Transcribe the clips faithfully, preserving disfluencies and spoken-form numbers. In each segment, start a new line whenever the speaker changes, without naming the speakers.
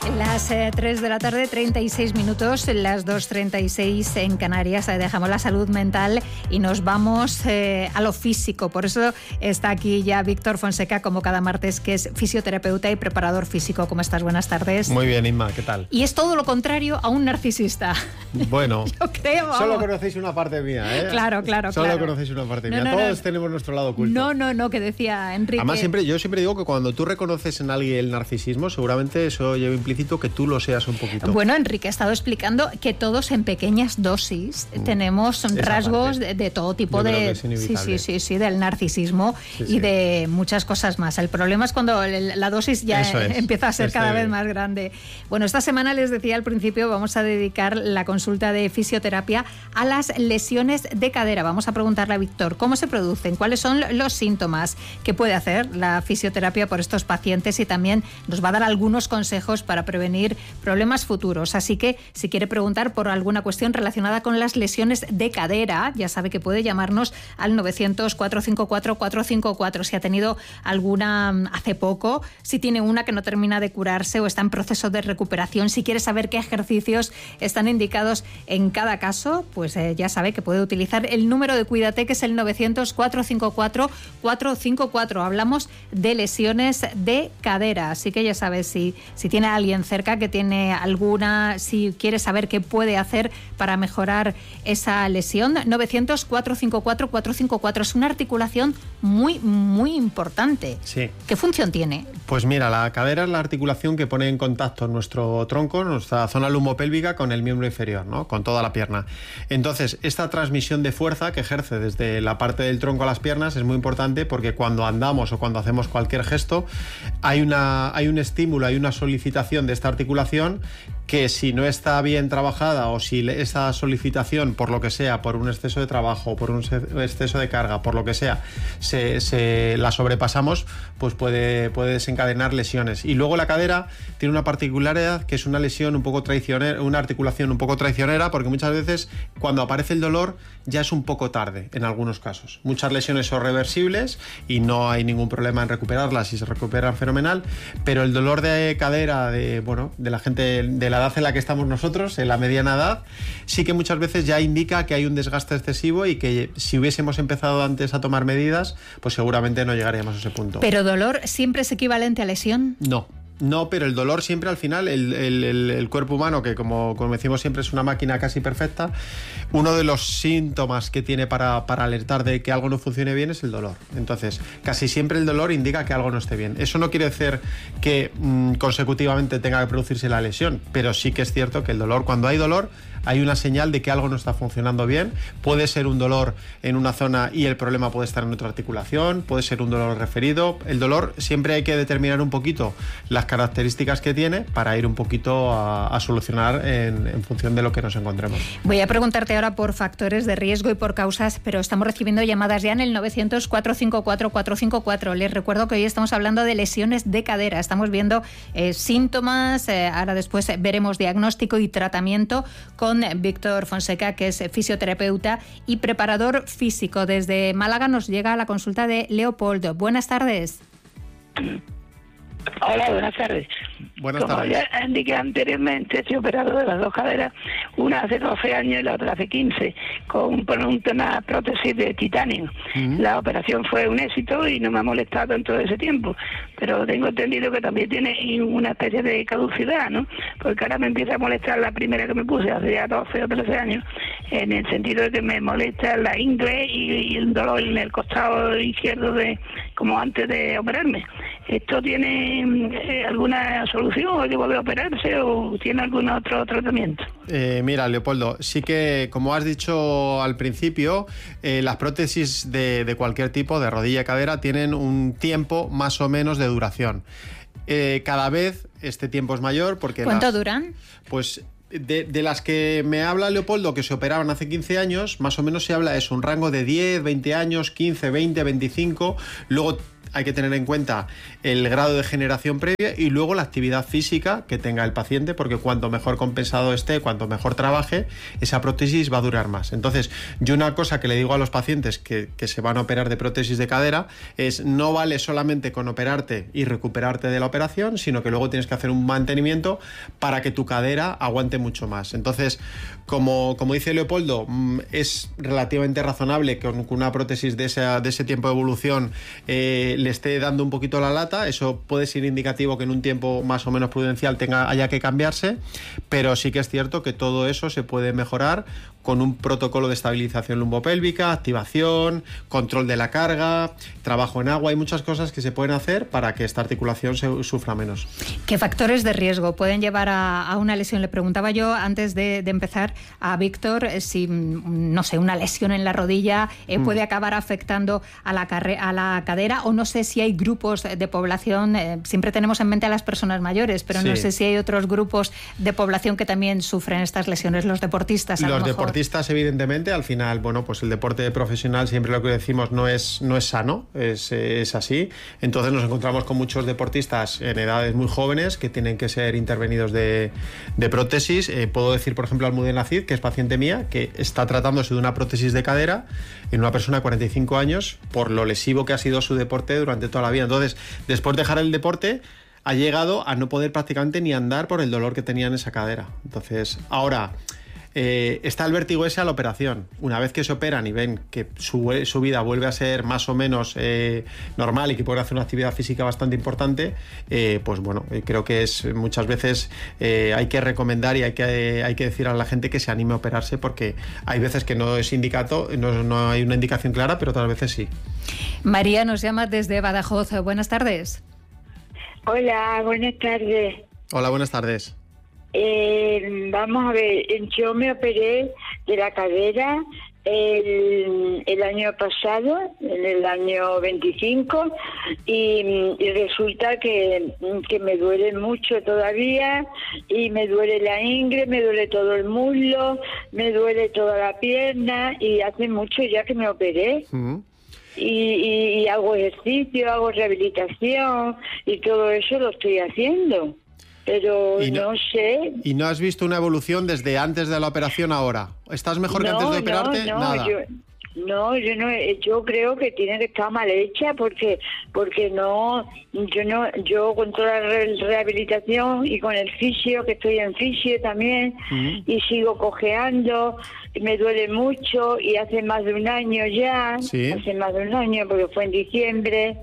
Las eh, tres de la tarde, treinta y seis minutos, las dos treinta y seis en Canarias. Dejamos la salud mental y nos vamos eh, a lo físico. Por eso está aquí ya Víctor Fonseca, como cada martes, que es fisioterapeuta y preparador físico. ¿Cómo estás? Buenas tardes.
Muy bien, Inma, ¿qué tal?
Y es todo lo contrario a un narcisista.
Bueno,
yo creo. Vamos.
Solo conocéis una parte mía, ¿eh?
Claro, claro,
Solo
claro.
conocéis una parte
no,
mía.
No,
Todos
no,
tenemos nuestro lado oculto.
No, no, no, que decía Enrique.
Además, siempre, yo siempre digo que cuando tú reconoces en alguien el narcisismo, seguramente eso lleva implícito que tú lo seas un poquito.
Bueno, Enrique ha estado explicando que todos en pequeñas dosis mm. tenemos Esa rasgos de, de todo tipo
Yo
de...
creo que es inevitable.
Sí, sí, sí, sí, del narcisismo sí, sí. y de muchas cosas más. El problema es cuando la dosis ya es. empieza a ser Eso cada es. vez más grande. Bueno, esta semana les decía al principio, vamos a dedicar la consulta de fisioterapia a las lesiones de cadera. Vamos a preguntarle a Víctor cómo se producen, cuáles son los síntomas que puede hacer la fisioterapia por estos pacientes y también nos va a dar algunos consejos para prevenir problemas futuros. Así que si quiere preguntar por alguna cuestión relacionada con las lesiones de cadera, ya sabe que puede llamarnos al novecientos, cuatrocientos cincuenta y cuatro, cuatrocientos cincuenta y cuatro. Si ha tenido alguna hace poco, si tiene una que no termina de curarse o está en proceso de recuperación, si quiere saber qué ejercicios están indicados en cada caso, pues eh, ya sabe que puede utilizar el número de Cuídate, que es el novecientos, cuatrocientos cincuenta y cuatro, cuatrocientos cincuenta y cuatro. Hablamos de lesiones de cadera, así que ya sabe, si, si tiene a alguien cerca que tiene alguna, si quiere saber qué puede hacer para mejorar esa lesión. Novecientos, cuatrocientos cincuenta y cuatro, cuatrocientos cincuenta y cuatro. Es una articulación muy, muy importante.
Sí.
¿Qué función tiene?
Pues mira, la cadera es la articulación que pone en contacto nuestro tronco, nuestra zona lumbopélvica, con el miembro inferior, ¿no? Con toda la pierna. Entonces, esta transmisión de fuerza que ejerce desde la parte del tronco a las piernas es muy importante, porque cuando andamos o cuando hacemos cualquier gesto hay, una, hay un estímulo, hay una solicitación de esta articulación que, si no está bien trabajada o si esa solicitación, por lo que sea, por un exceso de trabajo, por un exceso de carga, por lo que sea, se, se la sobrepasamos, pues puede, puede desencadenar lesiones. Y luego la cadera tiene una particularidad, que es una lesión un poco traicionera, una articulación un poco traicionera, porque muchas veces cuando aparece el dolor ya es un poco tarde en algunos casos. Muchas lesiones son reversibles y no hay ningún problema en recuperarlas y se recuperan fenomenal, pero el dolor de cadera de, bueno, de la gente de la edad en la que estamos nosotros, en la mediana edad, sí que muchas veces ya indica que hay un desgaste excesivo y que si hubiésemos empezado antes a tomar medidas, pues seguramente no llegaríamos a ese punto.
¿Pero dolor siempre es equivalente a lesión?
No. No, pero el dolor siempre al final, el, el, el, el cuerpo humano, que como, como decimos siempre es una máquina casi perfecta, uno de los síntomas que tiene para, para alertar de que algo no funcione bien es el dolor. Entonces, casi siempre el dolor indica que algo no esté bien. Eso no quiere decir que mmm, consecutivamente tenga que producirse la lesión, pero sí que es cierto que el dolor, cuando hay dolor, hay una señal de que algo no está funcionando bien. Puede ser un dolor en una zona y el problema puede estar en otra articulación, puede ser un dolor referido. El dolor siempre hay que determinar un poquito las características que tiene para ir un poquito a, a solucionar en, en función de lo que nos encontremos.
Voy a preguntarte ahora por factores de riesgo y por causas, pero estamos recibiendo llamadas ya en el novecientos, cuatrocientos cincuenta y cuatro, cuatrocientos cincuenta y cuatro. Les recuerdo que hoy estamos hablando de lesiones de cadera. Estamos viendo eh, síntomas, eh, ahora después veremos diagnóstico y tratamiento con Víctor Fonseca, que es fisioterapeuta y preparador físico. Desde Málaga nos llega la consulta de Leopoldo. Buenas tardes.
Hola, buenas tardes.
Buenas
Como
tardes.
ya indiqué anteriormente, estoy operado de las dos caderas, una hace doce años y la otra hace quince, con, con una prótesis de titanio. Uh-huh. La operación fue un éxito y no me ha molestado en todo ese tiempo, pero tengo entendido que también tiene una especie de caducidad, ¿no? Porque ahora me empieza a molestar la primera que me puse hace ya doce o trece años, en el sentido de que me molesta la ingle y, y el dolor en el costado izquierdo, de como antes de operarme. ¿Esto tiene eh, alguna solución o hay que volver a operarse o tiene algún otro tratamiento?
Eh, mira, Leopoldo, sí que, como has dicho al principio, eh, las prótesis de, de cualquier tipo, de rodilla y cadera, tienen un tiempo más o menos de duración. Eh, cada vez este tiempo es mayor porque...
¿Cuánto
las,
duran?
Pues... De, de las que me habla Leopoldo, que se operaban hace quince años, más o menos se habla de eso, un rango de diez, veinte años, quince, veinte, veinticinco. Luego hay que tener en cuenta el grado de generación previa y luego la actividad física que tenga el paciente, porque cuanto mejor compensado esté, cuanto mejor trabaje, esa prótesis va a durar más. Entonces, yo una cosa que le digo a los pacientes que, que se van a operar de prótesis de cadera es: no vale solamente con operarte y recuperarte de la operación, sino que luego tienes que hacer un mantenimiento para que tu cadera aguante mucho más. Entonces, como, como dice Leopoldo, es relativamente razonable que con una prótesis de ese, de ese tiempo de evolución eh, le esté dando un poquito la lata. Eso puede ser indicativo que en un tiempo más o menos prudencial tenga, haya que cambiarse, pero sí que es cierto que todo eso se puede mejorar con un protocolo de estabilización lumbopélvica, activación, control de la carga, trabajo en agua. Hay muchas cosas que se pueden hacer para que esta articulación se sufra menos.
¿Qué factores de riesgo pueden llevar a, a una lesión? Le preguntaba yo antes de, de empezar a Víctor si, no sé, una lesión en la rodilla eh, mm. puede acabar afectando a la, carre- a la cadera, o no sé si hay grupos de población, eh, siempre tenemos en mente a las personas mayores, pero sí. no sé si hay otros grupos de población que también sufren estas lesiones, los deportistas a
los
lo mejor.
Deportistas, evidentemente, al final, bueno, pues el deporte profesional, siempre lo que decimos, no es, no es sano, es, es así. Entonces nos encontramos con muchos deportistas en edades muy jóvenes que tienen que ser intervenidos de, de prótesis. Eh, puedo decir, por ejemplo, Almudena Cid, que es paciente mía, que está tratándose de una prótesis de cadera en una persona de cuarenta y cinco años por lo lesivo que ha sido su deporte durante toda la vida. Entonces, después de dejar el deporte, ha llegado a no poder prácticamente ni andar por el dolor que tenía en esa cadera. Entonces, ahora... Eh, está el vértigo ese a la operación. Una vez que se operan y ven que su, su vida vuelve a ser más o menos eh, normal y que pueden hacer una actividad física bastante importante, eh, pues bueno, eh, creo que es muchas veces eh, hay que recomendar y hay que, eh, hay que decir a la gente que se anime a operarse, porque hay veces que no es indicato, no, no hay una indicación clara, pero otras veces sí.
María nos llama desde Badajoz. Buenas tardes.
Hola, buenas tardes.
Hola, buenas tardes.
Eh, vamos a ver, yo me operé de la cadera el, el año pasado, en el año veinticinco, y, y resulta que, que me duele mucho todavía, y me duele la ingle, me duele todo el muslo, me duele toda la pierna, y hace mucho ya que me operé. Uh-huh. Y, y, y hago ejercicio, hago rehabilitación, y todo eso lo estoy haciendo. Pero no, no sé...
¿Y no has visto una evolución desde antes de la operación a ahora? ¿Estás mejor
no,
que antes de operarte?
No, no,
Nada.
Yo, no, yo no, yo creo que tiene que estar mal hecha, porque porque no, yo no, yo con toda la re- rehabilitación y con el fisio, que estoy en fisio también, uh-huh. y sigo cojeando, me duele mucho, y hace más de un año ya, ¿sí? hace más de un año, porque fue en diciembre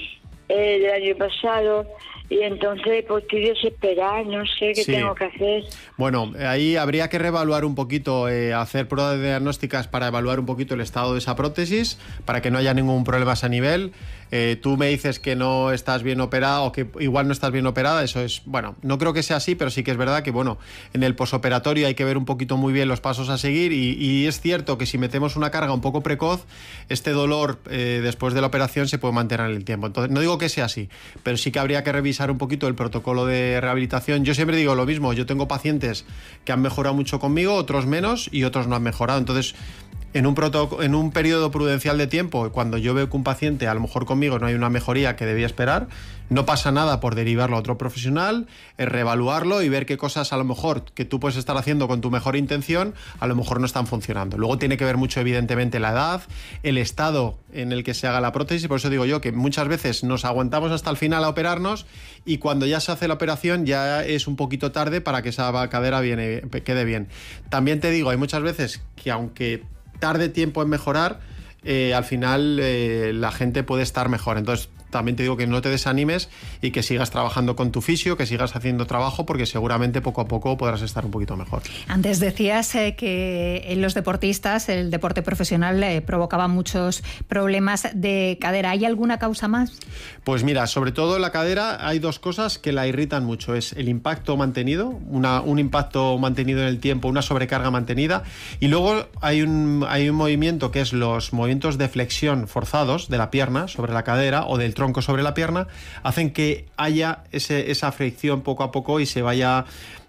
eh, del año pasado. Y entonces, pues estoy desesperada, no sé qué sí. tengo que hacer.
Bueno, ahí habría que reevaluar un poquito, eh, hacer pruebas diagnósticas para evaluar un poquito el estado de esa prótesis, para que no haya ningún problema a ese nivel. Eh, tú me dices que no estás bien operada o que igual no estás bien operada, eso es, bueno, no creo que sea así, pero sí que es verdad que, bueno, en el posoperatorio hay que ver un poquito muy bien los pasos a seguir, y, y es cierto que si metemos una carga un poco precoz, este dolor eh, después de la operación se puede mantener en el tiempo. Entonces, no digo que sea así, pero sí que habría que revisar un poquito el protocolo de rehabilitación. Yo siempre digo lo mismo, yo tengo pacientes que han mejorado mucho conmigo, otros menos, y otros no han mejorado. Entonces, en un, proto- en un periodo prudencial de tiempo, cuando yo veo que un paciente, a lo mejor conmigo no hay una mejoría que debía esperar, no pasa nada por derivarlo a otro profesional, es reevaluarlo y ver qué cosas a lo mejor que tú puedes estar haciendo con tu mejor intención, a lo mejor no están funcionando. Luego tiene que ver mucho, evidentemente, la edad, el estado en el que se haga la prótesis. Por eso digo yo que muchas veces nos aguantamos hasta el final a operarnos, y cuando ya se hace la operación ya es un poquito tarde para que esa cadera viene, quede bien. También te digo, hay muchas veces que aunque tarde tiempo en mejorar, eh, al final eh, la gente puede estar mejor. Entonces también te digo que no te desanimes y que sigas trabajando con tu fisio, que sigas haciendo trabajo, porque seguramente poco a poco podrás estar un poquito mejor.
Antes decías eh, que en los deportistas el deporte profesional eh, provocaba muchos problemas de cadera. ¿Hay alguna causa más?
Pues mira, sobre todo en la cadera hay dos cosas que la irritan mucho. Es el impacto mantenido, una, un impacto mantenido en el tiempo, una sobrecarga mantenida, y luego hay un, hay un movimiento que es los movimientos de flexión forzados de la pierna sobre la cadera o del tronco sobre la pierna, hacen que haya ese, esa fricción poco a poco y se vaya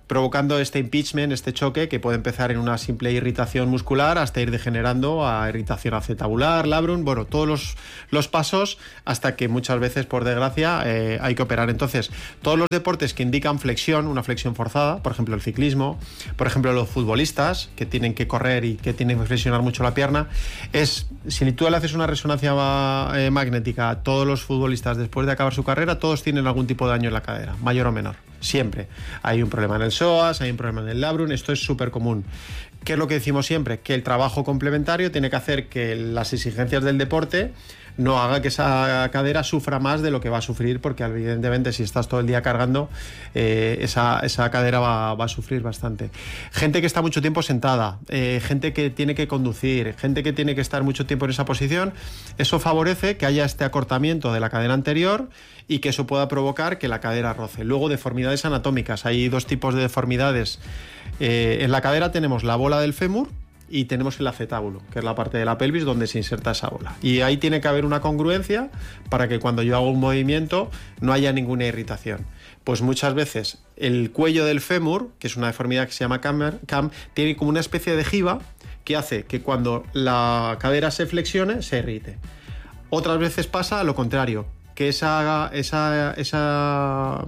provocando este impeachment, este choque que puede empezar en una simple irritación muscular hasta ir degenerando a irritación acetabular, labrum, bueno, todos los, los pasos hasta que muchas veces, por desgracia, eh, hay que operar. Entonces, todos los deportes que indican flexión, una flexión forzada, por ejemplo el ciclismo, por ejemplo los futbolistas que tienen que correr y que tienen que flexionar mucho la pierna, es, si tú le haces una resonancia eh, magnética a todos los futbolistas después de acabar su carrera, todos tienen algún tipo de daño en la cadera, mayor o menor. Siempre. Hay un problema en el psoas, hay un problema en el labrum, esto es súper común. ¿Qué es lo que decimos siempre? Que el trabajo complementario tiene que hacer que las exigencias del deporte no haga que esa cadera sufra más de lo que va a sufrir, porque evidentemente si estás todo el día cargando, eh, esa, esa cadera va, va a sufrir bastante. Gente que está mucho tiempo sentada, eh, gente que tiene que conducir, gente que tiene que estar mucho tiempo en esa posición, eso favorece que haya este acortamiento de la cadera anterior y que eso pueda provocar que la cadera roce. Luego, deformidades anatómicas. Hay dos tipos de deformidades. Eh, en la cadera tenemos la bola del fémur y tenemos el acetábulo, que es la parte de la pelvis donde se inserta esa bola. Y ahí tiene que haber una congruencia para que cuando yo hago un movimiento no haya ninguna irritación. Pues muchas veces el cuello del fémur, que es una deformidad que se llama cam, cam tiene como una especie de jiba que hace que cuando la cadera se flexione, se irrite. Otras veces pasa lo contrario, que esa, esa, esa,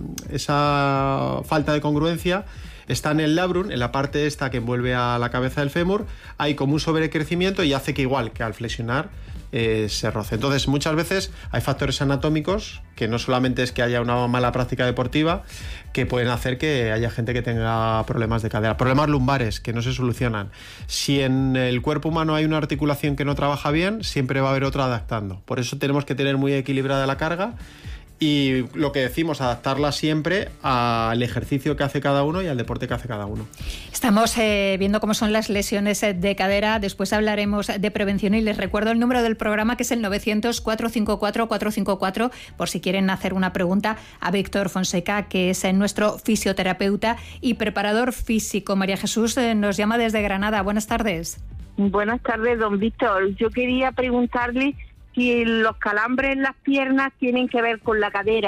esa falta de congruencia está en el labrum, en la parte esta que envuelve a la cabeza del fémur, hay como un sobrecrecimiento y hace que igual que al flexionar eh, se roce. Entonces muchas veces hay factores anatómicos que no solamente es que haya una mala práctica deportiva, que pueden hacer que haya gente que tenga problemas de cadera, problemas lumbares que no se solucionan. Si en el cuerpo humano hay una articulación que no trabaja bien, siempre va a haber otra adaptando. Por eso tenemos que tener muy equilibrada la carga y lo que decimos, adaptarla siempre al ejercicio que hace cada uno y al deporte que hace cada uno.
Estamos eh, viendo cómo son las lesiones de cadera, después hablaremos de prevención y les recuerdo el número del programa, que es el novecientos, cuatrocientos cincuenta y cuatro, cuatrocientos cincuenta y cuatro, por si quieren hacer una pregunta a Víctor Fonseca, que es nuestro fisioterapeuta y preparador físico. María Jesús eh, nos llama desde Granada. Buenas tardes.
Buenas tardes, don Víctor. Yo quería preguntarle si los calambres en las piernas tienen que ver con la cadera.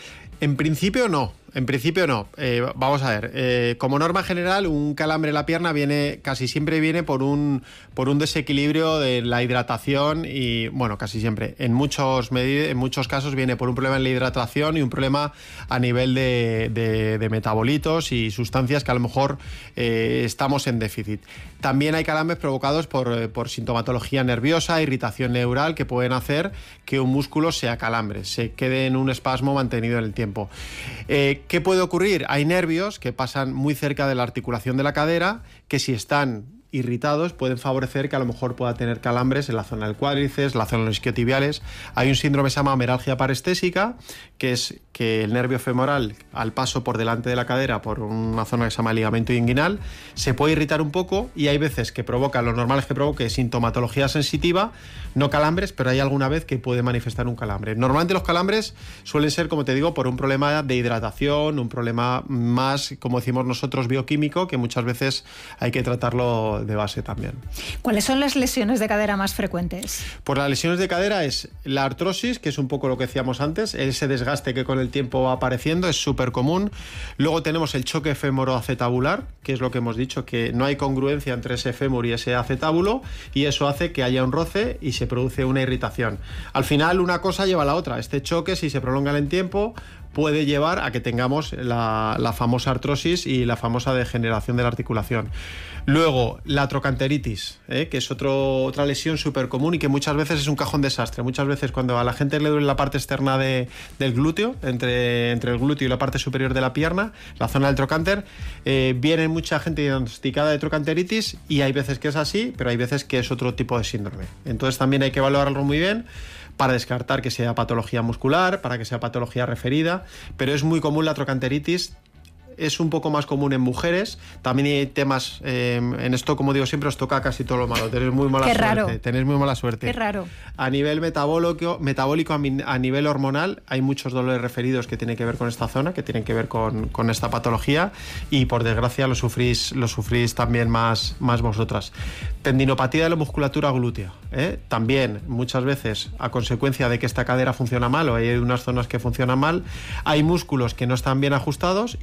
En principio no. En principio no. Eh, vamos a ver. Eh, como norma general, un calambre en la pierna viene casi siempre viene por un por un desequilibrio de la hidratación y bueno, casi siempre. En muchos en muchos casos viene por un problema en la hidratación y un problema a nivel de, de, de metabolitos y sustancias que a lo mejor eh, estamos en déficit. También hay calambres provocados por, por sintomatología nerviosa, irritación neural, que pueden hacer que un músculo se acalambre, se quede en un espasmo mantenido en el tiempo. Eh, ¿Qué puede ocurrir? Hay nervios que pasan muy cerca de la articulación de la cadera, que si están irritados pueden favorecer que a lo mejor pueda tener calambres en la zona del cuádriceps, la zona de los isquiotibiales. Hay un síndrome que se llama meralgia parestésica, que es que el nervio femoral, al paso por delante de la cadera por una zona que se llama ligamento inguinal, se puede irritar un poco y hay veces que provoca, lo normal es que provoque sintomatología sensitiva, no calambres, pero hay alguna vez que puede manifestar un calambre. Normalmente los calambres suelen ser, como te digo, por un problema de hidratación, un problema más, como decimos nosotros, bioquímico, que muchas veces hay que tratarlo de base también.
¿Cuáles son las lesiones de cadera más frecuentes?
Pues las lesiones de cadera es la artrosis, que es un poco lo que decíamos antes, ese desgaste que con el tiempo va apareciendo, es súper común. Luego tenemos el choque fémoro-acetabular, que es lo que hemos dicho, que no hay congruencia entre ese fémur y ese acetábulo, y eso hace que haya un roce y se produce una irritación. Al final una cosa lleva a la otra. Este choque, si se prolonga en el tiempo, puede llevar a que tengamos la, la famosa artrosis y la famosa degeneración de la articulación. Luego, la trocanteritis, ¿eh? que es otro, otra lesión súper común y que muchas veces es un cajón desastre. Muchas veces cuando a la gente le duele la parte externa de, del glúteo, entre, entre el glúteo y la parte superior de la pierna, la zona del trocánter, eh, viene mucha gente diagnosticada de trocanteritis y hay veces que es así, pero hay veces que es otro tipo de síndrome. Entonces también hay que valorarlo muy bien para descartar que sea patología muscular, para que sea patología referida, pero es muy común la trocanteritis. Es un poco más común en mujeres. También hay temas, eh, en esto, como digo siempre, os toca casi todo lo malo. Tenéis muy mala
Qué
suerte.
Raro.
Tenéis muy mala suerte.
Qué raro.
A nivel metabólico, metabólico, a nivel hormonal, hay muchos dolores referidos que tienen que ver con esta zona, que tienen que ver con, con esta patología y, por desgracia, lo sufrís, lo sufrís también más, más vosotras. Tendinopatía de la musculatura glútea. ¿eh? También, muchas veces, a consecuencia de que esta cadera funciona mal o hay unas zonas que funcionan mal, hay músculos que no están bien ajustados y si el músculo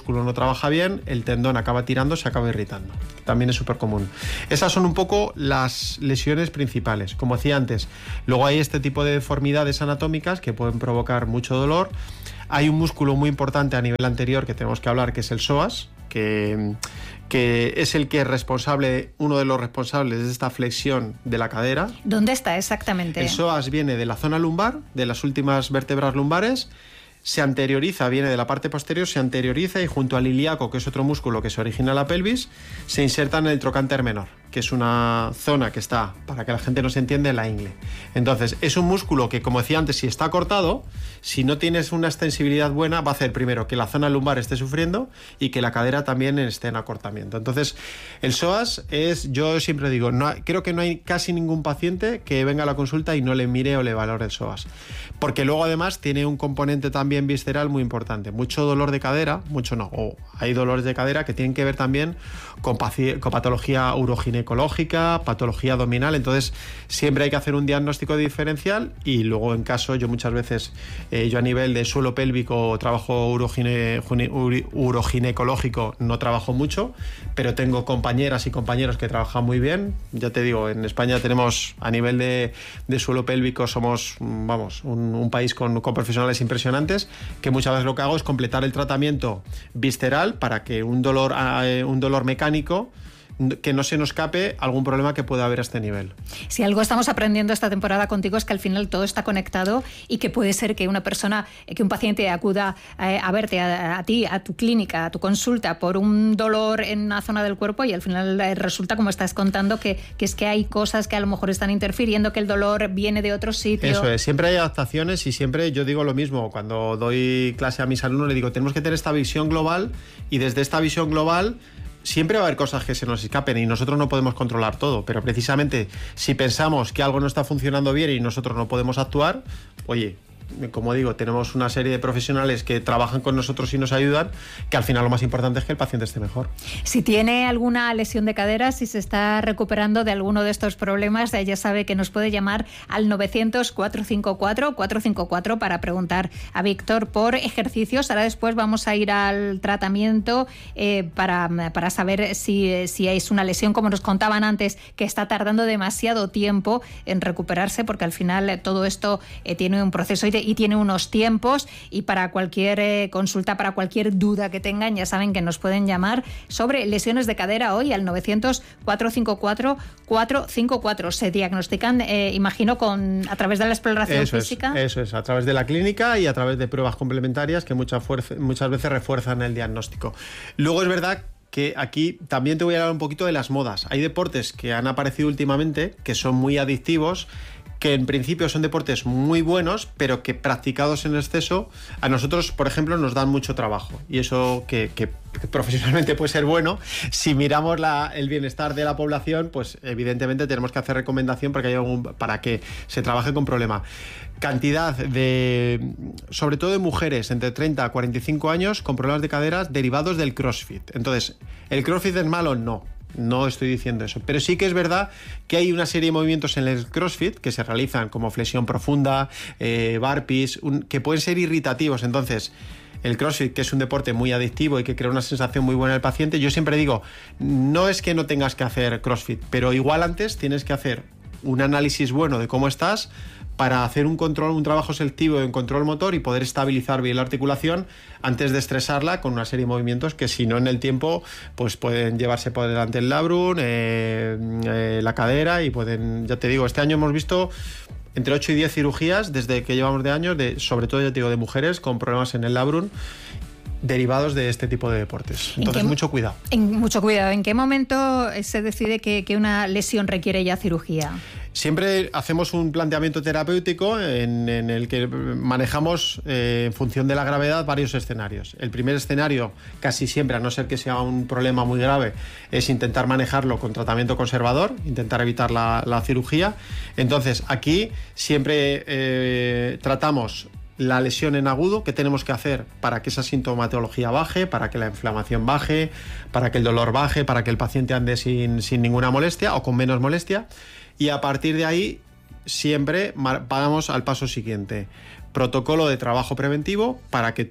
músculo no trabaja bien, el tendón acaba tirando, se acaba irritando. También es súper común. Esas son un poco las lesiones principales. Como decía antes, luego hay este tipo de deformidades anatómicas que pueden provocar mucho dolor. Hay un músculo muy importante a nivel anterior que tenemos que hablar, que es el psoas, que, que es el que es responsable, uno de los responsables de esta flexión de la cadera.
¿Dónde está exactamente?
El psoas viene de la zona lumbar, de las últimas vértebras lumbares, se anterioriza, viene de la parte posterior, se anterioriza y junto al ilíaco, que es otro músculo que se origina en la pelvis, se inserta en el trocánter menor, que es una zona que está, para que la gente nos entienda, en la ingle. Entonces, es un músculo que, como decía antes, si está cortado, si no tienes una extensibilidad buena, va a hacer primero que la zona lumbar esté sufriendo y que la cadera también esté en acortamiento. Entonces, el psoas es, yo siempre digo, no hay, creo que no hay casi ningún paciente que venga a la consulta y no le mire o le valore el psoas. Porque luego, además, tiene un componente también visceral muy importante. Mucho dolor de cadera, mucho no, o hay dolores de cadera que tienen que ver también con, con patología uroginecológica, patología abdominal. Entonces siempre hay que hacer un diagnóstico diferencial y luego, en caso, yo muchas veces eh, yo a nivel de suelo pélvico trabajo urogine, ur, uroginecológico, no trabajo mucho, pero tengo compañeras y compañeros que trabajan muy bien. Ya te digo, en España tenemos a nivel de, de suelo pélvico, somos vamos un, un país con, con profesionales impresionantes, que muchas veces lo que hago es completar el tratamiento visceral para que un dolor, eh, un dolor mecánico, que no se nos escape algún problema que pueda haber a este nivel.
Si algo estamos aprendiendo esta temporada contigo es que al final todo está conectado y que puede ser que una persona, que un paciente acuda eh, a verte, a, a ti, a tu clínica, a tu consulta por un dolor en una zona del cuerpo y al final eh, resulta, como estás contando, que, que es que hay cosas que a lo mejor están interfiriendo, que el dolor viene de otro sitio.
Eso es, siempre hay adaptaciones y siempre yo digo lo mismo. Cuando doy clase a mis alumnos le digo, tenemos que tener esta visión global y desde esta visión global siempre va a haber cosas que se nos escapen y nosotros no podemos controlar todo, pero precisamente si pensamos que algo no está funcionando bien y nosotros no podemos actuar, oye, como digo, tenemos una serie de profesionales que trabajan con nosotros y nos ayudan, que al final lo más importante es que el paciente esté mejor.
Si tiene alguna lesión de cadera, si se está recuperando de alguno de estos problemas, ya sabe que nos puede llamar al novecientos, cuatrocientos cincuenta y cuatro, cuatrocientos cincuenta y cuatro para preguntar a Víctor por ejercicios. Ahora después vamos a ir al tratamiento eh, para, para saber si, si es una lesión, como nos contaban antes, que está tardando demasiado tiempo en recuperarse, porque al final todo esto eh, tiene un proceso y de y tiene unos tiempos, y para cualquier eh, consulta, para cualquier duda que tengan, ya saben que nos pueden llamar sobre lesiones de cadera hoy al novecientos, cuatrocientos cincuenta y cuatro, cuatrocientos cincuenta y cuatro. Se diagnostican, eh, imagino, con a través de la exploración
eso
física.
Es, eso es, a través de la clínica y a través de pruebas complementarias que muchas, fuerza, muchas veces refuerzan el diagnóstico. Luego es verdad que aquí también te voy a hablar un poquito de las modas. Hay deportes que han aparecido últimamente que son muy adictivos, que en principio son deportes muy buenos, pero que practicados en exceso a nosotros, por ejemplo, nos dan mucho trabajo. Y eso que, que profesionalmente puede ser bueno. Si miramos la, el bienestar de la población, pues evidentemente tenemos que hacer recomendación para que, haya algún, para que se trabaje con problema. Cantidad de, sobre todo de mujeres entre treinta a cuarenta y cinco años con problemas de caderas derivados del CrossFit. Entonces, ¿el CrossFit es malo? No. No estoy diciendo eso, pero sí que es verdad que hay una serie de movimientos en el CrossFit que se realizan como flexión profunda, eh, burpees, un, que pueden ser irritativos. Entonces, el CrossFit, que es un deporte muy adictivo y que crea una sensación muy buena en el paciente, yo siempre digo, no es que no tengas que hacer CrossFit, pero igual antes tienes que hacer un análisis bueno de cómo estás para hacer un control, un trabajo selectivo en control motor y poder estabilizar bien la articulación antes de estresarla con una serie de movimientos que, si no, en el tiempo pues pueden llevarse por delante el labrum, eh, eh, la cadera, y pueden, ya te digo, este año hemos visto entre ocho y diez cirugías desde que llevamos de años, de, sobre todo, ya te digo, de mujeres con problemas en el labrum derivados de este tipo de deportes. Entonces, mucho cuidado.
En, mucho cuidado. ¿En qué momento se decide que, que una lesión requiere ya cirugía?
Siempre hacemos un planteamiento terapéutico en, en el que manejamos, eh, en función de la gravedad, varios escenarios. El primer escenario, casi siempre, a no ser que sea un problema muy grave, es intentar manejarlo con tratamiento conservador, intentar evitar la, la cirugía. Entonces, aquí siempre eh, tratamos la lesión en agudo, qué tenemos que hacer para que esa sintomatología baje, para que la inflamación baje, para que el dolor baje, para que el paciente ande sin, sin ninguna molestia o con menos molestia. Y a partir de ahí siempre vamos al paso siguiente. Protocolo de trabajo preventivo para que tú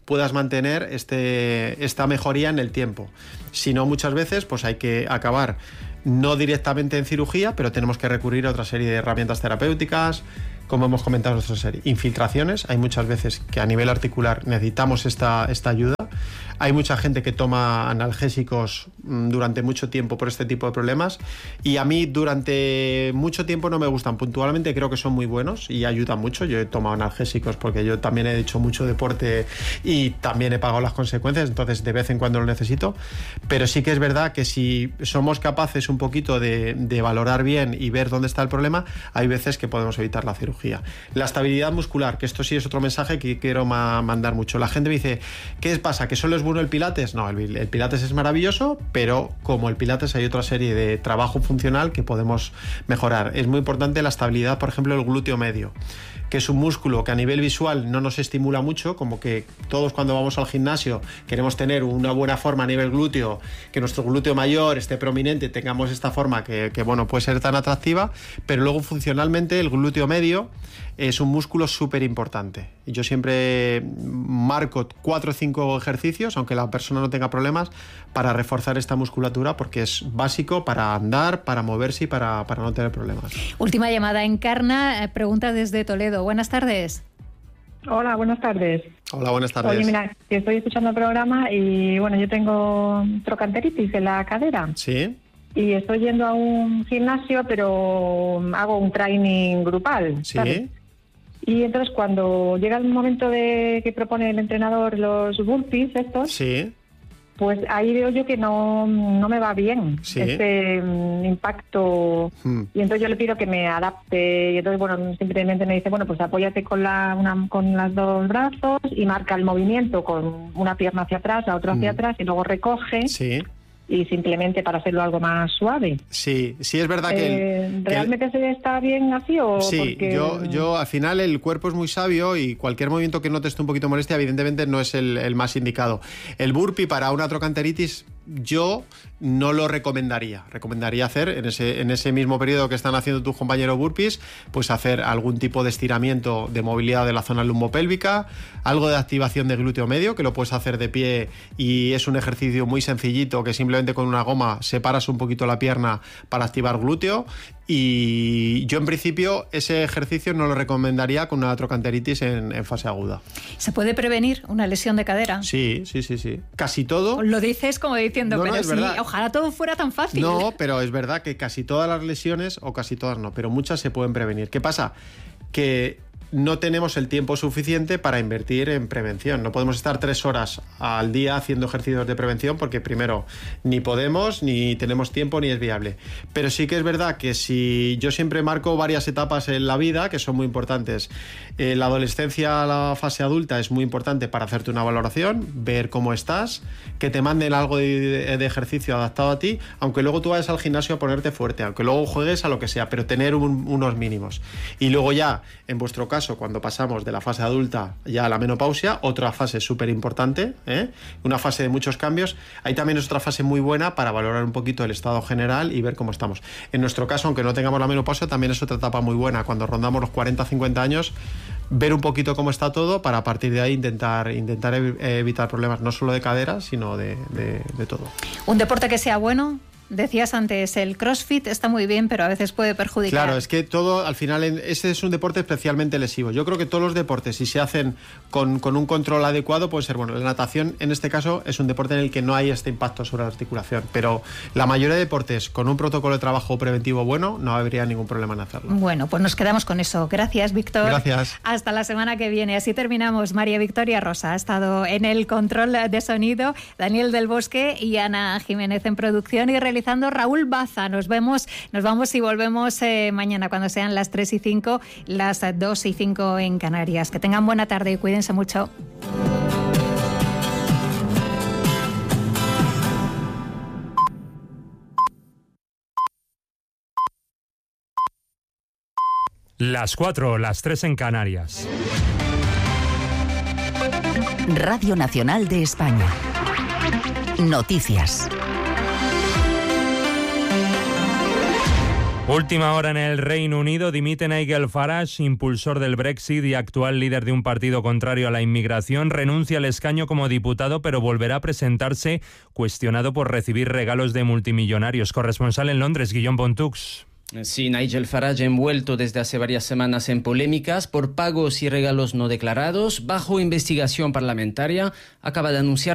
puedas mantener este, esta mejoría en el tiempo. Si no, muchas veces pues hay que acabar no directamente en cirugía, pero tenemos que recurrir a otra serie de herramientas terapéuticas, como hemos comentado en nuestra serie. Infiltraciones, hay muchas veces que a nivel articular necesitamos esta, esta ayuda. Hay mucha gente que toma analgésicos durante mucho tiempo por este tipo de problemas, y a mí durante mucho tiempo no me gustan. Puntualmente creo que son muy buenos y ayudan mucho. Yo he tomado analgésicos porque yo también he hecho mucho deporte y también he pagado las consecuencias, entonces de vez en cuando lo necesito. Pero sí que es verdad que si somos capaces un poquito de, de valorar bien y ver dónde está el problema, hay veces que podemos evitar la cirugía. La estabilidad muscular, que esto sí es otro mensaje que quiero ma- mandar mucho. La gente me dice, ¿qué pasa? ¿Que solo es bueno el Pilates? No, el, el Pilates es maravilloso, pero como el Pilates hay otra serie de trabajo funcional que podemos mejorar. Es muy importante la estabilidad, por ejemplo, el glúteo medio, que es un músculo que a nivel visual no nos estimula mucho, como que todos cuando vamos al gimnasio queremos tener una buena forma a nivel glúteo, que nuestro glúteo mayor esté prominente, tengamos esta forma que, que bueno, puede ser tan atractiva, pero luego funcionalmente el glúteo medio es un músculo súper importante. Yo siempre marco cuatro o cinco ejercicios, aunque la persona no tenga problemas, para reforzar esta musculatura, porque es básico para andar, para moverse y para, para no tener problemas.
Última llamada, Encarna, pregunta desde Toledo. Buenas tardes.
Hola, buenas tardes.
Hola, buenas tardes.
Oye, mira, que estoy escuchando el programa y bueno, yo tengo trocanteritis en la cadera.
Sí.
Y estoy yendo a un gimnasio, pero hago un training grupal,
Sí.
¿sabes? Y entonces cuando llega el momento de que propone el entrenador los burpees estos,
Sí.
pues ahí veo yo que no, no me va bien
Sí.
este um, impacto.
Hmm.
Y entonces yo le pido que me adapte y entonces bueno, simplemente me dice, bueno, pues apóyate con la una, con los dos brazos y marca el movimiento con una pierna hacia atrás, la otra hacia
Hmm.
atrás y luego recoge.
Sí.
Y simplemente para hacerlo algo más suave.
Sí, sí es verdad que...
Eh,
el,
¿Realmente
que el...
está bien así o...?
Sí,
porque...
yo, yo al final el cuerpo es muy sabio y cualquier movimiento que notes un poquito molestia evidentemente no es el, el más indicado. El burpee para una trocanteritis yo no lo recomendaría. Recomendaría hacer en ese, en ese mismo periodo que están haciendo tus compañeros burpees, pues hacer algún tipo de estiramiento de movilidad de la zona lumbopélvica, algo de activación de glúteo medio, que lo puedes hacer de pie y es un ejercicio muy sencillito que simplemente con una goma separas un poquito la pierna para activar glúteo. Y yo en principio ese ejercicio no lo recomendaría con una trocanteritis en, en fase aguda.
¿Se puede prevenir una lesión de cadera?
Sí, sí, sí, sí. Casi todo.
Lo dices como diciendo,
no,
pero
no,
sí,
verdad.
Ojalá todo fuera tan fácil.
No, pero es verdad que casi todas las lesiones, o casi todas no, pero muchas se pueden prevenir. ¿Qué pasa? Que no tenemos el tiempo suficiente para invertir en prevención. No podemos estar tres horas al día haciendo ejercicios de prevención porque primero ni podemos, ni tenemos tiempo, ni es viable. Pero sí que es verdad que si yo siempre marco varias etapas en la vida que son muy importantes. Eh, la adolescencia a la fase adulta es muy importante para hacerte una valoración, ver cómo estás, que te manden algo de, de ejercicio adaptado a ti, aunque luego tú vayas al gimnasio a ponerte fuerte, aunque luego juegues a lo que sea, pero tener un, unos mínimos. Y luego ya, en vuestro caso, cuando pasamos de la fase adulta ya a la menopausia, otra fase súper importante, ¿eh? Una fase de muchos cambios, ahí también es otra fase muy buena para valorar un poquito el estado general y ver cómo estamos. En nuestro caso, aunque no tengamos la menopausia, también es otra etapa muy buena, cuando rondamos los cuarenta a cincuenta años, ver un poquito cómo está todo para a partir de ahí intentar, intentar evitar problemas no solo de cadera, sino de, de, de todo.
¿Un deporte que sea bueno? Decías antes, el CrossFit está muy bien, pero a veces puede perjudicar.
Claro, es que todo, al final, ese es un deporte especialmente lesivo. Yo creo que todos los deportes, si se hacen con, con un control adecuado, puede ser bueno. La natación, en este caso, es un deporte en el que no hay este impacto sobre la articulación, pero la mayoría de deportes con un protocolo de trabajo preventivo bueno, no habría ningún problema en hacerlo.
Bueno, pues nos quedamos con eso. Gracias, Víctor.
Gracias.
Hasta la semana que viene. Así terminamos. María Victoria Rosa ha estado en el control de sonido, Daniel del Bosque y Ana Jiménez en producción y realizando Raúl Baza. Nos vemos, nos vamos y volvemos eh, mañana cuando sean las tres y cinco, las dos y cinco en Canarias. Que tengan buena tarde y cuídense mucho.
Las cuatro, las tres en Canarias.
Radio Nacional de España. Noticias.
Última hora en el Reino Unido, dimite Nigel Farage, impulsor del Brexit y actual líder de un partido contrario a la inmigración, renuncia al escaño como diputado, pero volverá a presentarse cuestionado por recibir regalos de multimillonarios. Corresponsal en Londres, Guillaume Bontux.
Sí, Nigel Farage, envuelto desde hace varias semanas en polémicas por pagos y regalos no declarados, bajo investigación parlamentaria, acaba de anunciar